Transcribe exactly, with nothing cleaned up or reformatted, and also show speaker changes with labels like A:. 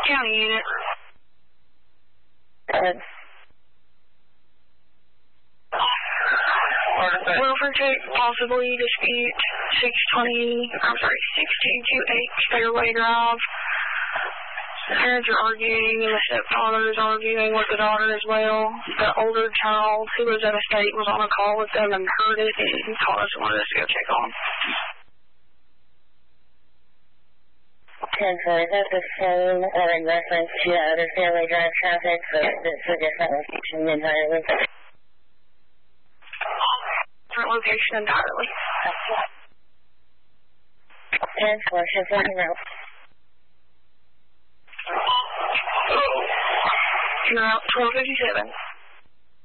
A: County unit.
B: Good.
A: Wilford check, possibly dispute six twenty, I'm sorry, six two two eight Fairway Drive. Parents are arguing, and the stepfather is arguing with the daughter as well. The older child who was at a state was on a call with them and heard it and called us and wanted us to go check on.
B: ten four, is that the same or in reference to other Fairway Drive traffic, so it's a different location entirely?
A: Different location entirely.
B: ten four, shift one route.
A: Route twelve fifty-seven.